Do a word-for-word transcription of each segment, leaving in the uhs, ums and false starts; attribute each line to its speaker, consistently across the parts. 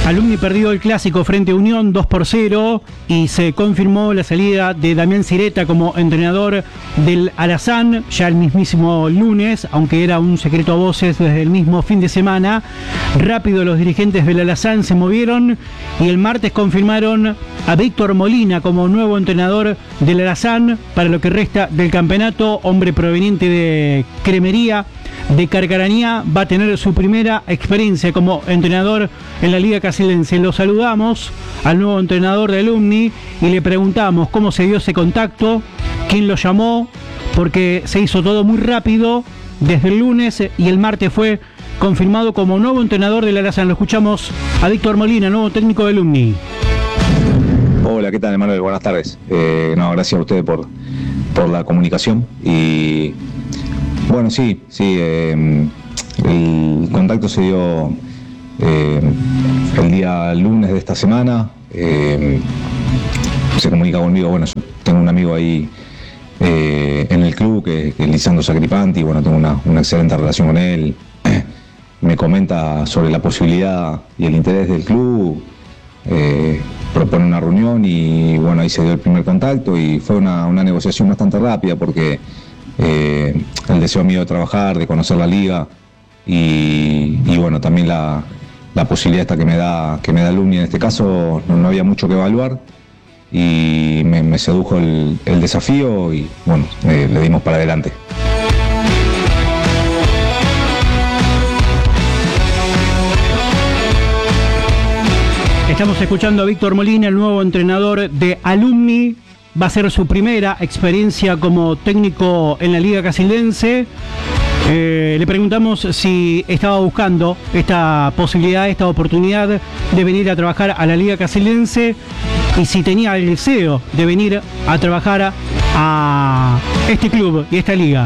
Speaker 1: Alumni perdió el clásico frente a Unión dos por cero y se confirmó la salida de Damián Sireta como entrenador del Alazán ya el mismísimo lunes, aunque era un secreto a voces desde el mismo fin de semana. Rápido los dirigentes del Alazán se movieron y el martes confirmaron a Víctor Molina como nuevo entrenador del Alazán para lo que resta del campeonato. Hombre proveniente de Cremería de Carcaranía, va a tener su primera experiencia como entrenador en la Liga Casildense. Lo saludamos al nuevo entrenador de Alumni y le preguntamos cómo se dio ese contacto, quién lo llamó, porque se hizo todo muy rápido desde el lunes y el martes fue confirmado como nuevo entrenador del Alazán. Lo escuchamos a Víctor Molina, nuevo técnico de Alumni.
Speaker 2: Hola, ¿qué tal, Emanuel? Buenas tardes. Eh, no, gracias a ustedes por, por la comunicación. Y bueno, sí, sí, eh, el contacto se dio eh, el día lunes de esta semana. Eh, se comunica conmigo, bueno, yo tengo un amigo ahí eh, en el club que, que es Lisandro Sacripanti, y bueno, tengo una, una excelente relación con él. Me comenta sobre la posibilidad y el interés del club, eh, propone una reunión y bueno, ahí se dio el primer contacto y fue una, una negociación bastante rápida porque eh, el deseo mío de trabajar, de conocer la liga y, y bueno, también la, la posibilidad esta que me da que me da Alumni en este caso, no, no había mucho que evaluar y me, me sedujo el, el desafío y bueno, eh, le dimos para adelante.
Speaker 1: Estamos escuchando a Víctor Molina, el nuevo entrenador de Alumni. Va a ser su primera experiencia como técnico en la Liga Casildense. Eh, le preguntamos si estaba buscando esta posibilidad, esta oportunidad de venir a trabajar a la Liga Casildense y si tenía el deseo de venir a trabajar a este club y esta liga.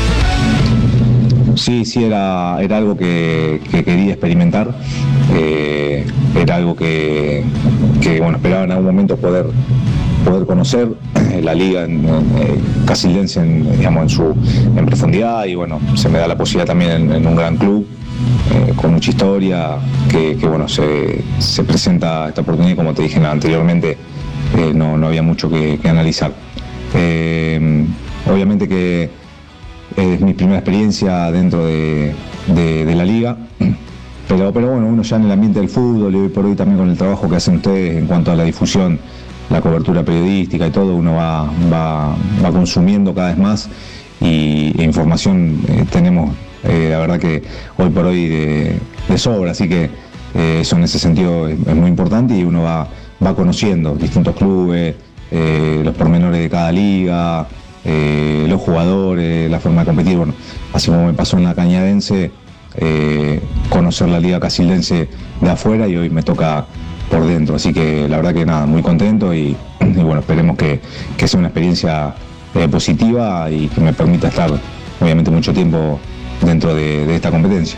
Speaker 2: Sí, sí, era, era algo que, que quería experimentar, eh, era algo que, que bueno, esperaba en algún momento poder, poder conocer la liga en, en, casildense en, digamos, en, su, en profundidad y bueno, se me da la posibilidad también en, en un gran club, eh, con mucha historia, que, que bueno, se, se presenta esta oportunidad, como te dije anteriormente, eh, no, no había mucho que, que analizar. Eh, obviamente que es mi primera experiencia dentro de, de, de la liga, pero, pero bueno, uno ya en el ambiente del fútbol y hoy por hoy también con el trabajo que hacen ustedes en cuanto a la difusión, la cobertura periodística y todo, uno va, va, va consumiendo cada vez más y e información eh, tenemos, eh, la verdad que hoy por hoy de, de sobra, así que eh, eso en ese sentido es, es muy importante y uno va, va conociendo distintos clubes, eh, los pormenores de cada liga, Eh, los jugadores, la forma de competir, bueno, así como me pasó en la Cañadense, eh, conocer la Liga Casildense de afuera y hoy me toca por dentro, así que la verdad que nada, muy contento y, y bueno, esperemos que, que sea una experiencia eh, positiva y que me permita estar obviamente mucho tiempo dentro de, de esta competencia.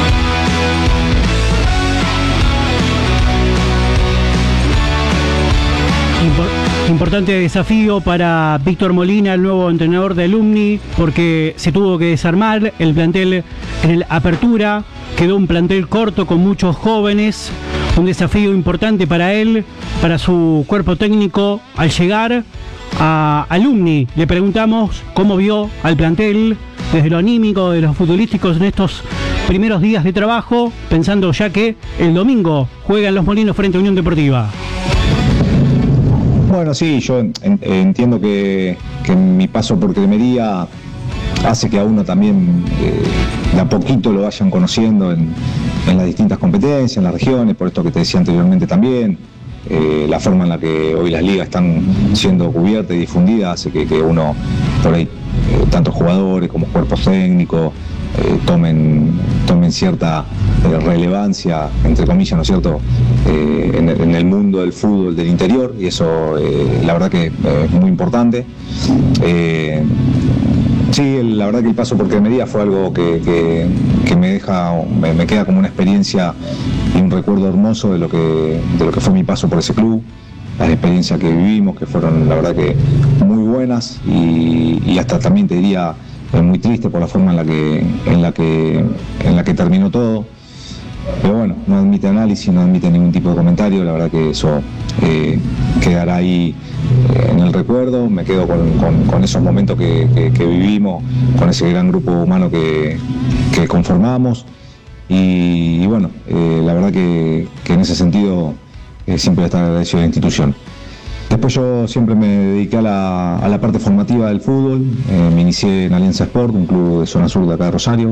Speaker 1: Importante desafío para Víctor Molina, el nuevo entrenador de Alumni, porque se tuvo que desarmar el plantel en el Apertura, quedó un plantel corto con muchos jóvenes, un desafío importante para él, para su cuerpo técnico al llegar a Alumni. Le preguntamos cómo vio al plantel desde lo anímico, de los futbolísticos en estos primeros días de trabajo, pensando ya que el domingo juegan los Molinos frente a Unión Deportiva.
Speaker 2: Bueno, sí, yo en, entiendo que, que mi paso por Cremería hace que a uno también eh, de a poquito lo vayan conociendo en, en las distintas competencias, en las regiones, por esto que te decía anteriormente también. Eh, la forma en la que hoy las ligas están siendo cubiertas y difundidas hace que, que uno, por ahí, eh, tanto jugadores como cuerpos técnicos, eh, tomen, tomen cierta eh, relevancia, entre comillas, ¿no es cierto?, eh, en, el, en el mundo del fútbol del interior, y eso eh, la verdad que eh, es muy importante. Eh, sí, la verdad que el paso por Cremería fue algo que, que, que me deja, me, me queda como una experiencia y un recuerdo hermoso de lo que, de lo que fue mi paso por ese club, las experiencias que vivimos, que fueron la verdad que muy buenas y, y hasta también te diría muy triste por la forma en la que, en la que, en la que terminó todo. pero bueno, no admite análisis, no admite ningún tipo de comentario. La verdad que eso eh, quedará ahí eh, en el recuerdo. Me quedo con, con, con esos momentos que, que, que vivimos, con ese gran grupo humano que, que conformamos. Y, y bueno, eh, la verdad que, que en ese sentido eh, siempre estar agradecido a la institución. Después yo siempre me dediqué a la, a la parte formativa del fútbol. Eh, me inicié en Alianza Sport, un club de zona sur de acá de Rosario.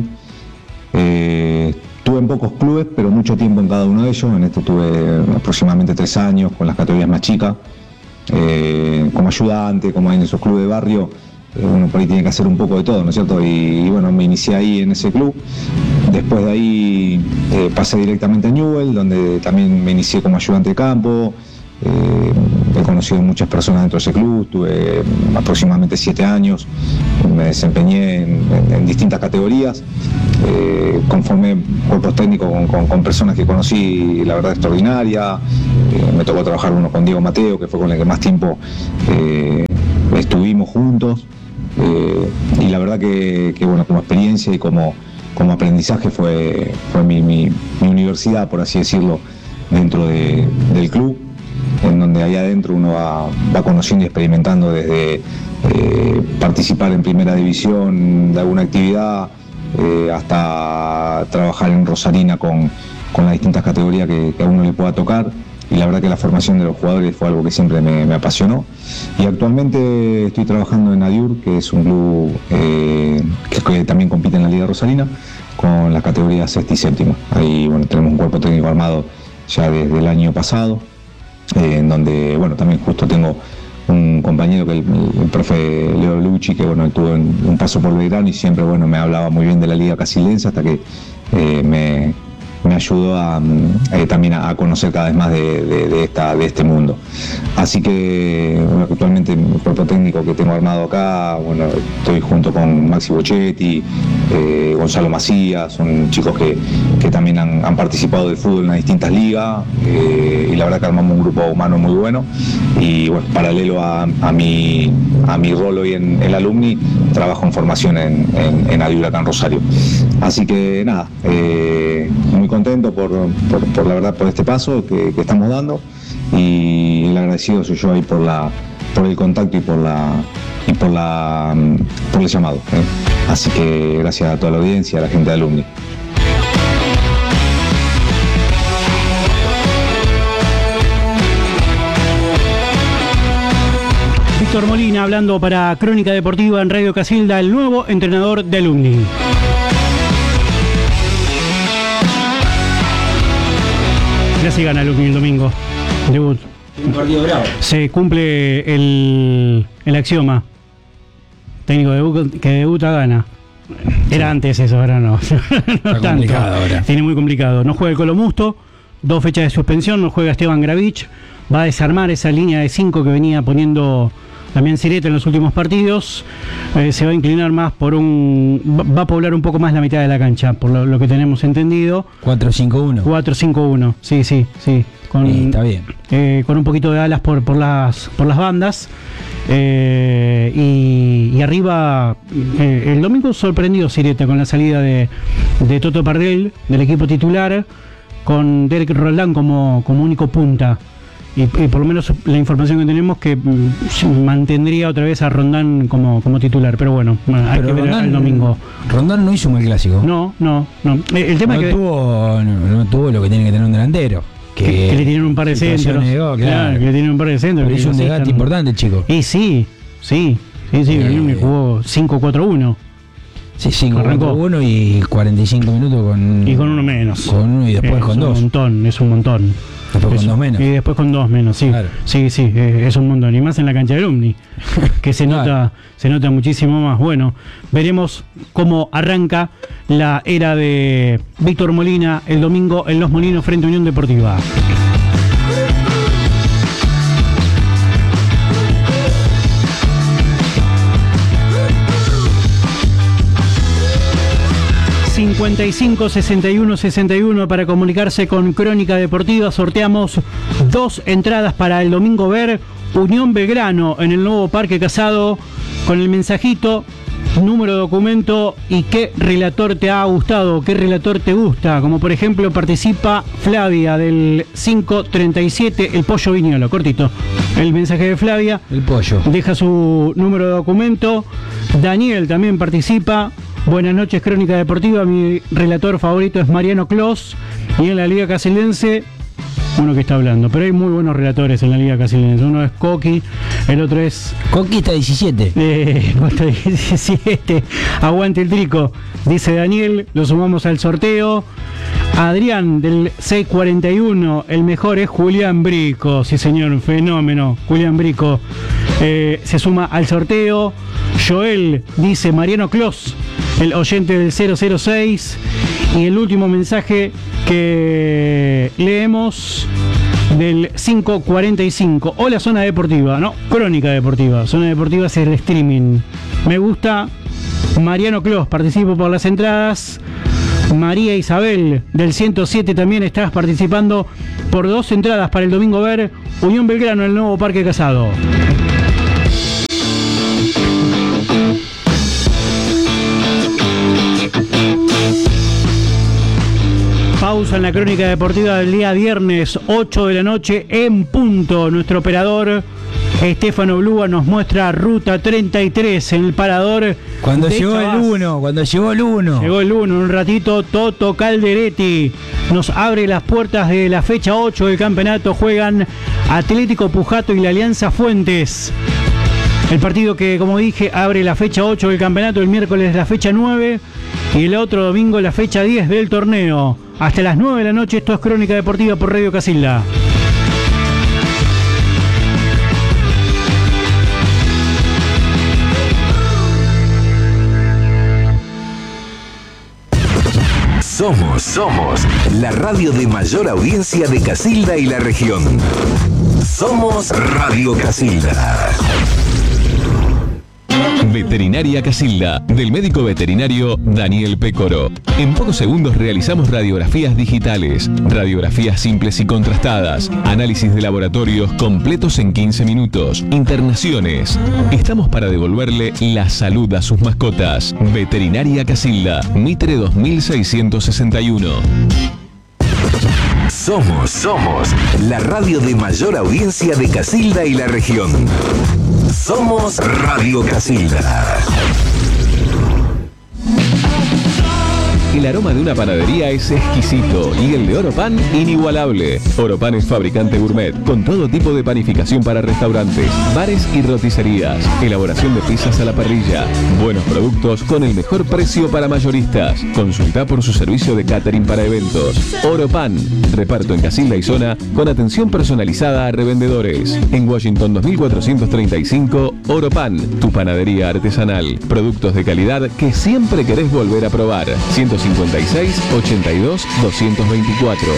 Speaker 2: Eh, estuve en pocos clubes, pero mucho tiempo en cada uno de ellos. En este tuve aproximadamente tres años con las categorías más chicas. Eh, como ayudante, como hay en esos clubes de barrio, eh, uno por ahí tiene que hacer un poco de todo, ¿no es cierto? Y, y bueno, me inicié ahí en ese club. Después de ahí eh, pasé directamente a Newell, donde también me inicié como ayudante de campo. Eh, he conocido muchas personas dentro de ese club, tuve aproximadamente siete años, me desempeñé en, en, en distintas categorías, eh, conformé cuerpos técnicos con, con, con personas que conocí, la verdad, extraordinaria. Eh, me tocó trabajar uno con Diego Mateo, que fue con el que más tiempo eh, estuvimos juntos, eh, y la verdad que, que bueno, como experiencia y como, como aprendizaje fue, fue mi, mi, mi universidad, por así decirlo, dentro de, del club, en donde ahí adentro uno va, va conociendo y experimentando desde eh, participar en primera división de alguna actividad eh, hasta trabajar en Rosarina con, con las distintas categorías que, que a uno le pueda tocar. Y la verdad que la formación de los jugadores fue algo que siempre me, me apasionó. Y actualmente estoy trabajando en Adiur, que es un club eh, que, que también compite en la Liga Rosarina con las categorías sexta y séptima. Ahí bueno, tenemos un cuerpo técnico armado ya desde el año pasado. Eh, en donde, bueno, también justo tengo un compañero que el, el, el profe Leo Lucci, que bueno, tuvo un, un paso por Belgrano y siempre, bueno, me hablaba muy bien de la Liga Casilense hasta que eh, me, me ayudó a, eh, también a, a conocer cada vez más de, de, de, esta, de este mundo. Así que, bueno, actualmente el cuerpo técnico que tengo armado acá, bueno, estoy junto con Maxi Bochetti, eh, Gonzalo Macías, son chicos que, que también han, han participado del fútbol en las distintas ligas, eh, y la verdad que armamos un grupo humano muy bueno. Y bueno, paralelo a, a, mi, a mi rol hoy en el Alumni, trabajo en formación en, en, en Adiur acá en Rosario. Así que nada, eh, muy contento por, por, por la verdad por este paso que, que estamos dando, y el agradecido soy yo ahí por la por el contacto y por la y por la por el llamado, ¿eh? Así que gracias a toda la audiencia, a la gente de Alumni.
Speaker 1: Víctor Molina hablando para Crónica Deportiva en Radio Casilda, el nuevo entrenador de Alumni. Casi gana Alumni el domingo. Debut.
Speaker 3: Un partido bravo.
Speaker 1: Se cumple el, el axioma. Técnico debut, que debuta gana. Era sí. Antes eso, ahora no. No
Speaker 3: Está
Speaker 1: tanto.
Speaker 3: Complicado ahora.
Speaker 1: Tiene muy complicado. No juega el Colo Musto, dos fechas de suspensión, no juega Esteban Gravich. Va a desarmar esa línea de cinco que venía poniendo Damián Sireta en los últimos partidos. Eh, se va a inclinar más por un... Va a poblar un poco más la mitad de la cancha, por lo, lo que tenemos entendido.
Speaker 3: cuatro cinco uno.
Speaker 1: cuatro cinco uno, sí, sí, sí. Con,
Speaker 3: sí, está bien.
Speaker 1: Eh, con un poquito de alas por, por, las, por las bandas. Eh, y, y arriba, eh, el domingo sorprendió Sireta con la salida de, de Toto Pardel, del equipo titular, con Derek Roldán como, como único punta. Y, y por lo menos la información que tenemos que mm, mantendría otra vez a Rondán como, como titular, pero bueno, hay pero que ver Rondán, el domingo.
Speaker 3: Rondán no hizo un mal clásico.
Speaker 1: No, no, no. El tema
Speaker 3: no
Speaker 1: es que
Speaker 3: tuvo, no, no tuvo lo que tiene que tener un delantero. Que,
Speaker 1: que, que le tienen un par de centros.
Speaker 3: Negó, claro.
Speaker 1: Claro, que le tienen un par de centros.
Speaker 3: Pero hizo un desgaste importante el chico.
Speaker 1: Y sí, sí, sí, sí, eh, me jugó cinco cuatro uno.
Speaker 3: Sí, cinco cuatro uno y cuarenta y cinco minutos con...
Speaker 1: Y con uno menos.
Speaker 3: Con uno y después
Speaker 1: es
Speaker 3: con dos.
Speaker 1: Es un montón, es un montón.
Speaker 3: Después
Speaker 1: es,
Speaker 3: con dos menos.
Speaker 1: Y después con dos menos, sí. Claro. Sí, sí, eh, es un montón. Y más en la cancha de Alumni, que se nota, claro. se nota muchísimo más. Bueno, veremos cómo arranca la era de Víctor Molina el domingo en Los Molinos frente a Unión Deportiva. cincuenta y cinco sesenta y uno sesenta y uno para comunicarse con Crónica Deportiva. Sorteamos dos entradas para el domingo ver Unión Belgrano en el nuevo Parque Casado, con el mensajito número de documento y qué relator te ha gustado, qué relator te gusta. Como por ejemplo participa Flavia del cinco treinta y siete, el Pollo Viñolo, cortito. El mensaje de Flavia.
Speaker 3: El Pollo.
Speaker 1: Deja su número de documento. Daniel también participa. Buenas noches, Crónica Deportiva. Mi relator favorito es Mariano Clos. Y en la Liga Casildense, uno que está hablando, pero hay muy buenos relatores en la Liga Casildense. Uno es Coqui, el otro es...
Speaker 3: Coqui está diecisiete.
Speaker 1: Eh, está diecisiete. Aguante el trico, dice Daniel. Lo sumamos al sorteo. Adrián del seis cuarenta y uno, el mejor es Julián Brico. Sí, señor, fenómeno. Julián Brico eh, se suma al sorteo. Joel dice Mariano Clos, el oyente del cero cero seis. Y el último mensaje que leemos del cinco cuarenta y cinco. Hola, Zona Deportiva, no, Crónica Deportiva. Zona Deportiva es el streaming. Me gusta Mariano Clos, participo por las entradas. María Isabel del ciento siete también estás participando por dos entradas para el domingo ver Unión Belgrano en el nuevo Parque Casado. Pausa en la Crónica Deportiva del día viernes, ocho de la noche en punto. Nuestro operador Estefano Blúa nos muestra Ruta treinta y tres en el parador.
Speaker 3: Cuando llegó Chavas. el uno, cuando llegó el uno.
Speaker 1: Llegó el uno, un ratito Toto Calderetti nos abre las puertas de la fecha ocho del campeonato. Juegan Atlético Pujato y la Alianza Fuentes. El partido que, como dije, abre la fecha ocho del campeonato, el miércoles la fecha nueve y el otro domingo la fecha diez del torneo. Hasta las nueve de la noche, esto es Crónica Deportiva por Radio Casilda.
Speaker 4: Somos, somos la radio de mayor audiencia de Casilda y la región. Somos Radio Casilda. Veterinaria Casilda, del médico veterinario Daniel Pécoro. En pocos segundos realizamos radiografías digitales, radiografías simples y contrastadas, análisis de laboratorios completos en quince minutos, internaciones. Estamos para devolverle la salud a sus mascotas. Veterinaria Casilda, Mitre dos mil seiscientos sesenta y uno. Somos, somos la radio de mayor audiencia de Casilda y la región. Somos Radio Casilda. El aroma de una panadería es exquisito y el de Oropan inigualable. Oropan es fabricante gourmet con todo tipo de panificación para restaurantes, bares y roticerías. Elaboración de pizzas a la parrilla. Buenos productos con el mejor precio para mayoristas. Consulta por su servicio de catering para eventos. Oropan. Reparto en Casilda y zona con atención personalizada a revendedores. En Washington dos mil cuatrocientos treinta y cinco, Oropan. Tu panadería artesanal. Productos de calidad que siempre querés volver a probar. ciento cincuenta y seis, ochenta y dos, doscientos veinticuatro.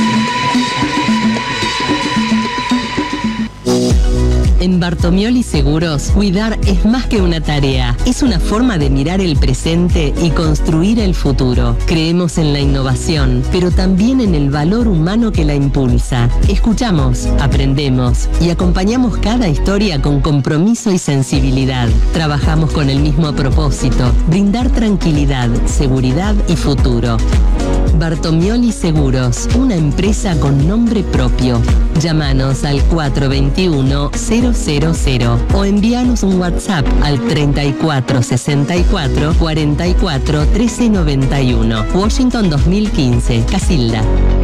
Speaker 5: En Bartomioli Seguros, cuidar es más que una tarea, es una forma de mirar el presente y construir el futuro. Creemos en la innovación, pero también en el valor humano que la impulsa. Escuchamos, aprendemos y acompañamos cada historia con compromiso y sensibilidad. Trabajamos con el mismo propósito, brindar tranquilidad, seguridad y futuro. Bartomioli Seguros, una empresa con nombre propio. Llámanos al cuatro veintiuno, cero cero cero o envíanos un WhatsApp al treinta y cuatro sesenta y cuatro, cuarenta y cuatro, trece noventa y uno. Washington dos mil quince, Casilda.